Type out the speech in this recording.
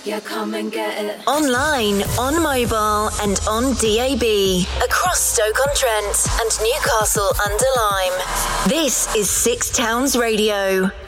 Yeah, come and get it. Online, on mobile, and on DAB. Across Stoke-on-Trent and Newcastle under Lyme. This is Six Towns Radio.